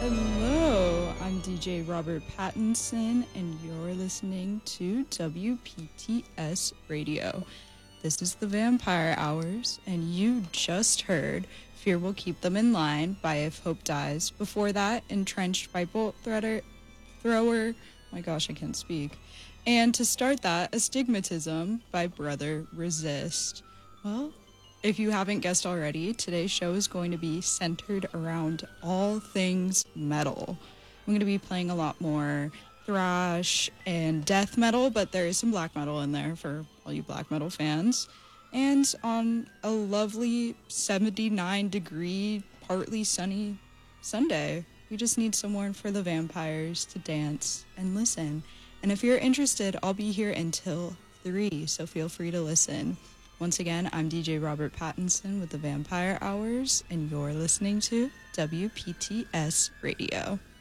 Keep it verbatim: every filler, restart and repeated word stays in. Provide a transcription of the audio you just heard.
Hello, I'm D J Robert Pattinson, and you're listening to W P T S Radio. This is the Vampire Hours, and you just heard Fear Will Keep Them in Line by If Hope Dies. Before that, Entrenched by Bolt Threader, Thrower, my gosh, I can't speak. And to start that, Astigmatism by Brother Resist. Well, if you haven't guessed already, today's show is going to be centered around all things metal. I'm going to be playing a lot more thrash and death metal, but there is some black metal in there for all you black metal fans. And on a lovely seventy-nine degree, partly sunny Sunday, we just need somewhere for the vampires to dance and listen. And if you're interested, I'll be here until three, so feel free to listen. Once again, I'm D J Robert Pattinson with the Vampire Hours, and you're listening to W P T S Radio.